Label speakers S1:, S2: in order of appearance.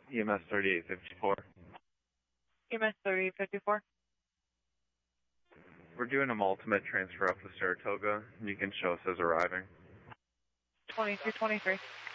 S1: EMS 3854.
S2: EMS 3854.
S1: We're doing a ultimate transfer up to Saratoga. You can show us as arriving.
S2: 2223.